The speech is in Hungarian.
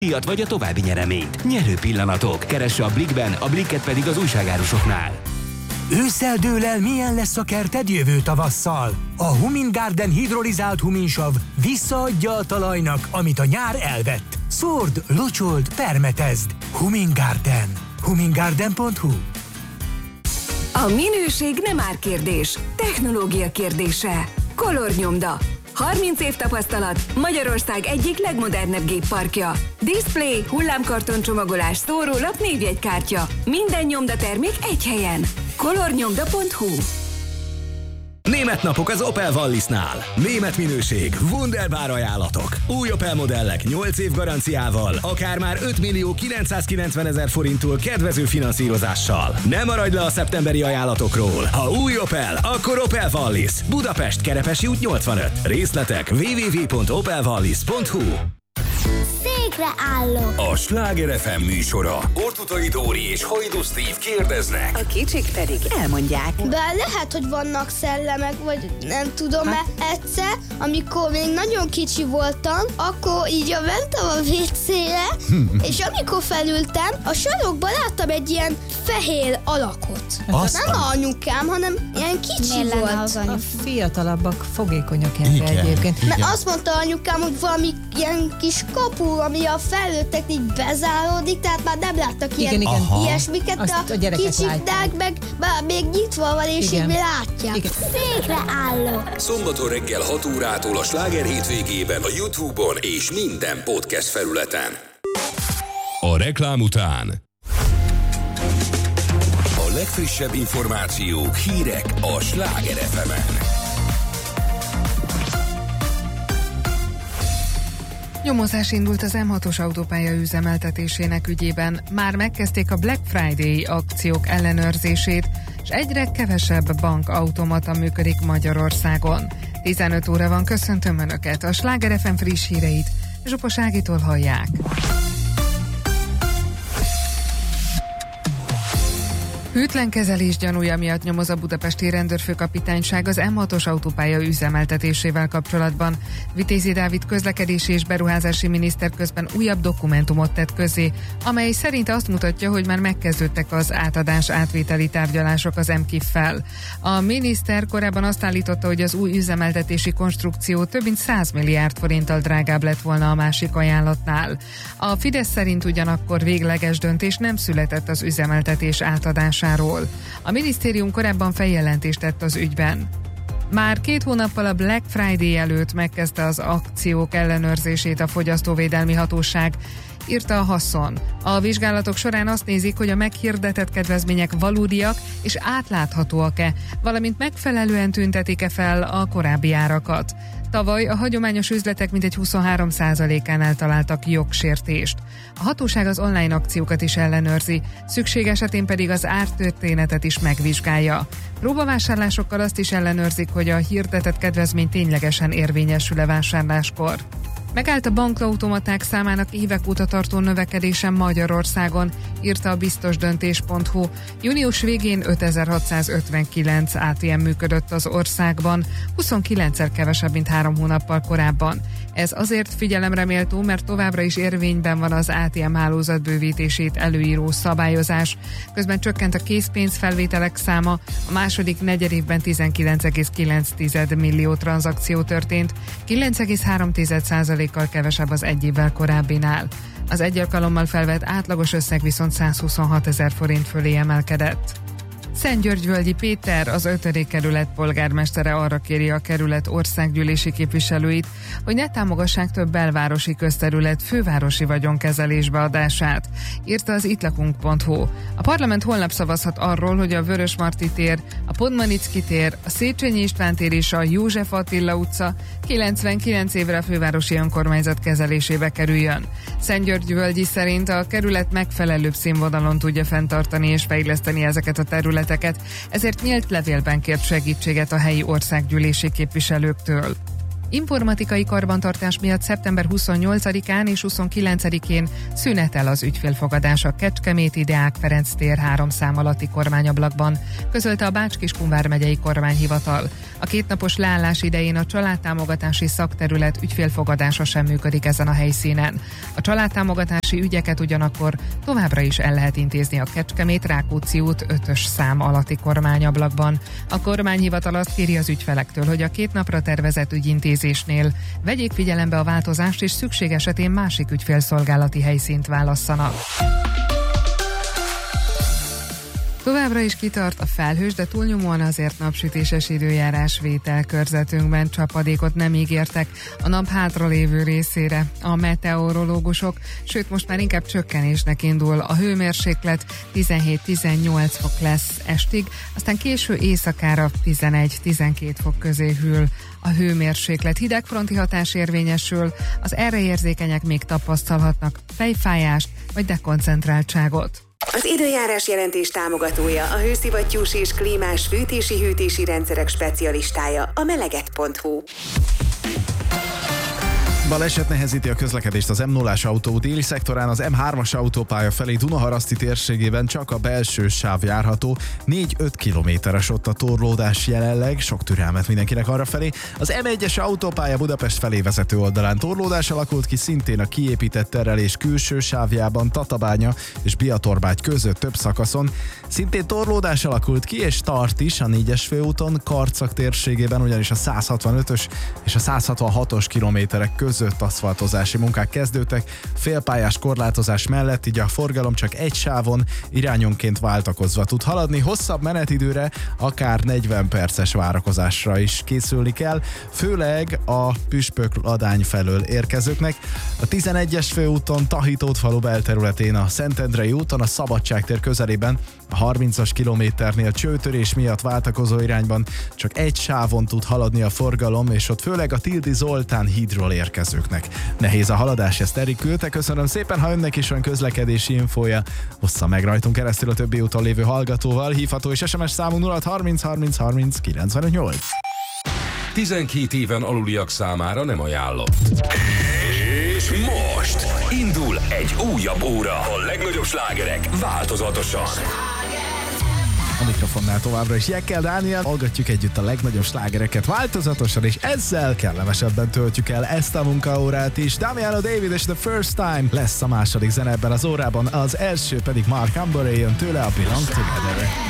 díjat vagy a további nyereményt. Nyerő pillanatok. Keresse a Blikkben, a Blikket pedig az újságárusoknál. Ősszel dől el, milyen lesz a kerted jövő tavasszal. A Humin Garden hidrolizált huminsav visszaadja a talajnak, amit a nyár elvett. Szórd, locsold, permetezd. Humin Garden. humingarden.hu. A minőség nem árkérdés, technológia kérdése. Color Nyomda. 30 év tapasztalat, Magyarország egyik legmodernebb gépparkja. Display, hullámkarton csomagolás, szórólap, névjegykártya. Minden nyomdatermék egy helyen. colornyomda.hu. Német napok az Opel Wallisnál. Német minőség, wunderbar ajánlatok. Új Opel modellek 8 év garanciával, akár már 5.990.000 forinttól kedvező finanszírozással. Ne maradj le a szeptemberi ajánlatokról. Ha új Opel, akkor Opel Wallis. Budapest, Kerepesi út 85. Részletek www.opelwallis.hu. Székre állok. A Sláger FM műsora. Ortutai Dóri és Hajdú Steve kérdeznek. A kicsik pedig elmondják. De lehet, hogy vannak szellemek, vagy nem tudom, mert egyszer, amikor még nagyon kicsi voltam, akkor így mentem a WC-re, és amikor felültem, a sarokban láttam egy ilyen fehér alakot. Nem anyukám, hanem ilyen kicsi volt. A fiatalabbak fogékonyak erre egyébként. Mert azt mondta anyukám, hogy valami ilyen kis kapu, ami a felnőttek így bezáródik, tehát már nem láttak ilyen ilyesmiket, a kicsiknek meg még nyitva van, és így látják. Igen. Székre állok. Szombaton reggel 6 órától a Sláger hétvégében a YouTube-on és minden podcast felületen. A reklám után a legfrissebb információk, hírek a Sláger FM-en. Nyomozás indult az M6-os autópálya üzemeltetésének ügyében. Már megkezdték a Black Friday akciók ellenőrzését, és egyre kevesebb bankautomata működik Magyarországon. 15 óra van, köszöntöm Önöket, a Sláger FM friss híreit Zsupos Ágitól hallják. Hűtlen kezelés gyanúja miatt nyomoz a budapesti rendőrfőkapitányság az M6-os autópálya üzemeltetésével kapcsolatban. Vitézi Dávid közlekedési és beruházási miniszter közben újabb dokumentumot tett közzé, amely szerint azt mutatja, hogy már megkezdődtek az átadás-átvételi tárgyalások az MKIF-fel. A miniszter korábban azt állította, hogy az új üzemeltetési konstrukció több mint 100 milliárd forinttal drágább lett volna a másik ajánlatnál. A Fidesz szerint ugyanakkor végleges döntés nem született az üzemeltetés átadásáról. A minisztérium korábban feljelentést tett az ügyben. Már 2 hónappal a Black Friday előtt megkezdte az akciók ellenőrzését a Fogyasztóvédelmi Hatóság, írta a Haszon. A vizsgálatok során azt nézik, hogy a meghirdetett kedvezmények valódiak és átláthatóak-e, valamint megfelelően tüntetik-e fel a korábbi árakat. Tavaly a hagyományos üzletek mintegy 23%-ánál találtak jogsértést. A hatóság az online akciókat is ellenőrzi, szükség esetén pedig az ártörténetet is megvizsgálja. Próbavásárlásokkal azt is ellenőrzik, hogy a hirdetett kedvezmény ténylegesen érvényesül-e vásárláskor. Megállt a bankautomaták számának évek óta tartó növekedése Magyarországon, írta a biztosdöntés.hu. Június végén 5659 ATM működött az országban, 29-szer kevesebb, mint 3 hónappal korábban. Ez azért figyelemre méltó, mert továbbra is érvényben van az ATM hálózat bővítését előíró szabályozás. Közben csökkent a készpénzfelvételek száma, a második negyedévben 19,9 millió tranzakció történt, 9,3%-kal kevesebb az egy évvel korábbinál. Az egy alkalommal felvett átlagos összeg viszont 126 000 forint fölé emelkedett. Szentgyörgyvölgyi Péter, az 5. kerület polgármestere arra kéri a kerület országgyűlési képviselőit, hogy ne támogassák több belvárosi közterület fővárosi vagyonkezelésbe adását, írta az ittlakunk.hu. A parlament holnap szavazhat arról, hogy a Vörösmarty tér, a Podmanicki tér, a Széchenyi István tér és a József Attila utca 99 évre a fővárosi önkormányzat kezelésébe kerüljön. Szentgyörgyvölgyi szerint a kerület megfelelőbb színvonalon tudja fenntartani és fejleszteni ezeket a területeket, ezért nyílt levélben kért segítséget a helyi országgyűlési képviselőktől. Informatikai karbantartás miatt szeptember 28-án és 29-én szünetel az ügyfélfogadás a Kecskeméti Deák Ferenc tér 3 szám alatti kormányablakban, közölte a Bács-Kiskun vármegyei kormányhivatal. A 2 napos leállás idején a családtámogatási szakterület ügyfélfogadása sem működik ezen a helyszínen. A családtámogatási ügyeket ugyanakkor továbbra is el lehet intézni a Kecskemét-Rákóczi út 5-ös szám alatti kormányablakban. A kormányhivatal azt kéri az ügyfelektől, hogy a 2 napra tervezett ügyintézésnél vegyék figyelembe a változást, és szükség esetén másik ügyfélszolgálati helyszínt válasszanak. Továbbra is kitart a felhős, de túlnyomóan azért napsütéses időjárás vételkörzetünkben, csapadékot nem ígértek a nap hátralévő részére a meteorológusok, sőt most már inkább csökkenésnek indul. A hőmérséklet 17-18 fok lesz estig, aztán késő éjszakára 11-12 fok közé hűl a hőmérséklet. Hidegfronti hatás érvényesül, az erre érzékenyek még tapasztalhatnak fejfájást vagy dekoncentráltságot. Az időjárás jelentés támogatója a hőszivattyús és klímás fűtési-hűtési rendszerek specialistája, a melegett.hu. Baleset nehezíti a közlekedést az M0-as autó déli szektorán, az M3-as autópálya felé Dunaharaszti térségében csak a belső sáv járható, 4-5 kilométeres ott a torlódás jelenleg, sok türelmet mindenkinek arra felé. Az M1-es autópálya Budapest felé vezető oldalán torlódás alakult ki, szintén a kiépített terelés külső sávjában Tatabánya és Biatorbágy között több szakaszon. Szintén torlódás alakult ki, és tart is a 4-es főúton, Karcag térségében, ugyanis a 165-ös és a 166-os kilométerek között aszfaltozási munkák kezdődtek, félpályás korlátozás mellett, így a forgalom csak egy sávon irányonként váltakozva tud haladni, hosszabb menetidőre, akár 40 perces várakozásra is készülni kell, főleg a Püspök-Ladány felől érkezőknek. A 11-es főúton Tahitót-falu belterületén, a Szentendrei úton, a Szabadságtér közelében, a 30-as kilométernél csőtörés miatt váltakozó irányban csak egy sávon tud haladni a forgalom, és ott főleg a Tildi Zoltán hídról érkezőknek nehéz a haladás, ezt Erik küldte. Köszönöm szépen, ha önnek is van közlekedési infója, ossza meg rajtunk keresztül a többi úton lévő hallgatóval. Hívható és SMS számunk 0 30 30 30 958. 12 éven aluliak számára nem ajánlott. És most indul egy újabb óra. A legnagyobb slágerek változatosan. A mikrofonnál továbbra is Jekkel Dániel, hallgatjuk együtt a legnagyobb slágereket változatosan, és ezzel kellemesebben töltjük el ezt a munkaórát is. Damiano David és The First Time lesz a második zene ebben az órában, az első pedig Mark Amberé jön tőle, a Belong Together.